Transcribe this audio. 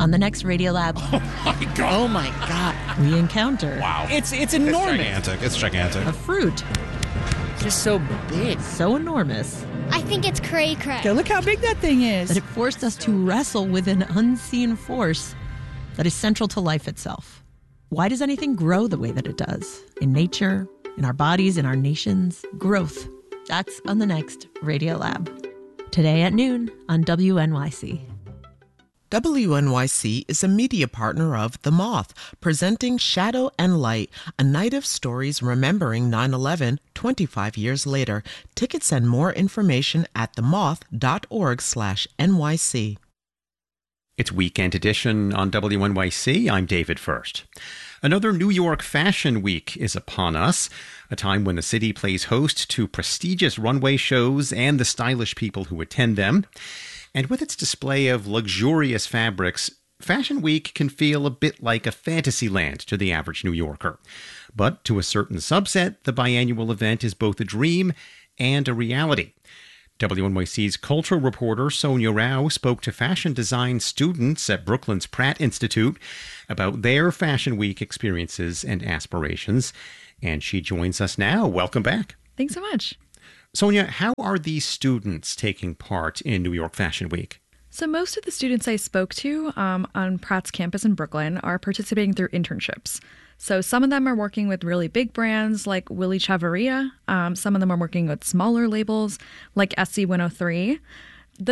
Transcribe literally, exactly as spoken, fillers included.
On the next Radiolab, Oh my god. Oh my God. we encounter Wow. It's it's enormous. It's gigantic. It's gigantic. a fruit It's just so big. so enormous I think it's cray cray. Okay, look how big that thing that is. it forced us to wrestle with an unseen force that is central to life itself. Why does anything grow the way that it does? In nature, in our bodies, in our nations, growth. That's on the next Radiolab. Today at noon on W N Y C. W N Y C is a media partner of The Moth, presenting Shadow and Light, a night of stories remembering nine eleven twenty-five years later. Tickets and more information at themoth.org slash NYC. It's Weekend Edition on W N Y C. I'm David First. Another New York Fashion Week is upon us, a time when the city plays host to prestigious runway shows and the stylish people who attend them. And with its display of luxurious fabrics, Fashion Week can feel a bit like a fantasy land to the average New Yorker. But to a certain subset, the biannual event is both a dream and a reality. W N Y C's cultural reporter Sonia Rao spoke to fashion design students at Brooklyn's Pratt Institute about their Fashion Week experiences and aspirations. And she joins us now. Welcome back. Thanks so much. Sonia, how are these students taking part in New York Fashion Week? So most of the students I spoke to um, on Pratt's campus in Brooklyn are participating through internships. So some of them are working with really big brands like Willy Chavarria. Um, some of them are working with smaller labels like S C one oh three.